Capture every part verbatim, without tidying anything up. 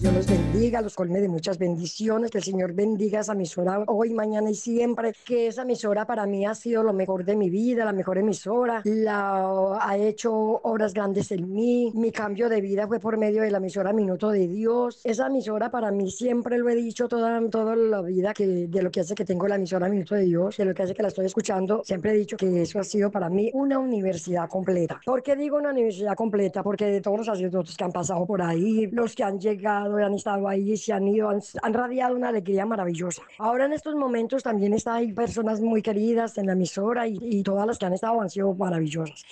Dios los bendiga, los colme de muchas bendiciones, que el Señor bendiga esa emisora hoy, mañana y siempre, que esa emisora para mí ha sido lo mejor de mi vida, la mejor emisora, la ha hecho obras grandes en mí, mi cambio de vida fue por medio de la emisora Minuto de Dios. Esa emisora para mí siempre lo he dicho toda, toda la vida, que de lo que hace que tengo la emisora Minuto de Dios, de lo que hace que la estoy escuchando, siempre he dicho que eso ha sido para mí una universidad completa. ¿Por qué digo una universidad completa? Porque de todos los sacerdotes que han pasado por ahí, los que han llegado y han estado ahí, se han ido, han, han radiado una alegría maravillosa. Ahora en estos momentos también está, hay personas muy queridas en la emisora y, y todas las que han estado han sido maravillosas.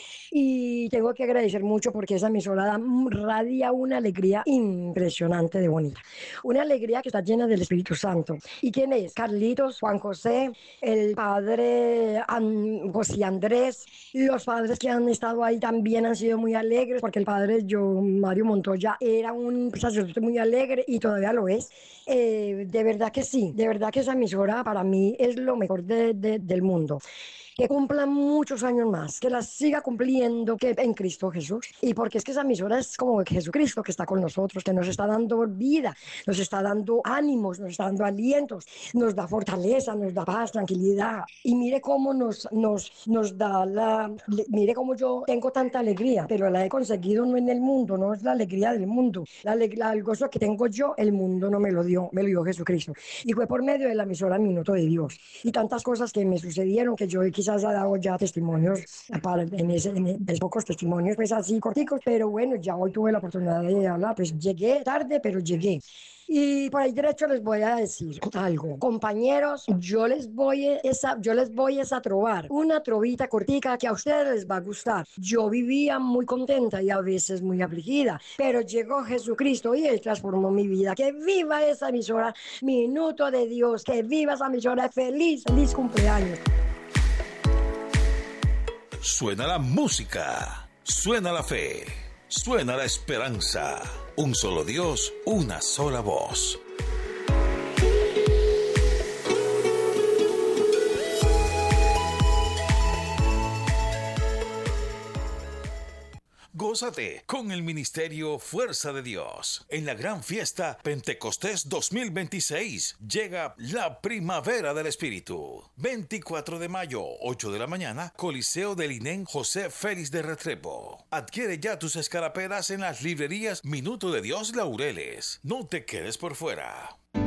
Y tengo que agradecer mucho porque esa emisora da, radia una alegría impresionante de bonita. Una alegría que está llena del Espíritu Santo. ¿Y quién es? Carlitos, Juan José, el padre An, José Andrés. Los padres que han estado ahí también han sido muy alegres, porque el padre yo, Mario Montoya era un sacerdote muy alegre y todavía lo es. Eh, de verdad que sí, de verdad que esa emisora para mí es lo mejor de, de, del mundo. Que cumpla muchos años más, que la siga cumpliendo que en Cristo Jesús. Y porque es que esa emisora es como Jesucristo que está con nosotros, que nos está dando vida, nos está dando ánimos, nos está dando alientos, nos da fortaleza, nos da paz, tranquilidad. Y mire cómo nos, nos, nos da la... Mire cómo yo tengo tanta alegría, pero la he conseguido no en el mundo, no es la alegría del mundo. La, la, el gozo que tengo yo, el mundo no me lo dio, me lo dio Jesucristo. Y fue por medio de la emisora Minuto de Dios. Y tantas cosas que me sucedieron que yo quizás ha dado ya testimonios, para, en, ese, en, en pocos testimonios, pues así corticos, pero bueno, ya hoy tuve la oportunidad de hablar, pues llegué tarde, pero llegué. Y por ahí derecho les voy a decir algo. Compañeros, yo les voy a esa, yo les voy a trobar una trovita cortica que a ustedes les va a gustar. Yo vivía muy contenta y a veces muy afligida, pero llegó Jesucristo y Él transformó mi vida. Que viva esa emisora, Minuto de Dios, que viva esa emisora. Feliz, feliz cumpleaños. Suena la música, suena la fe, suena la esperanza. Un solo Dios, una sola voz. Gózate con el Ministerio Fuerza de Dios. En la gran fiesta Pentecostés dos mil veintiséis llega la primavera del Espíritu. veinticuatro de mayo, ocho de la mañana, Coliseo del INEN José Félix de Restrepo. Adquiere ya tus escarapelas en las librerías Minuto de Dios Laureles. No te quedes por fuera.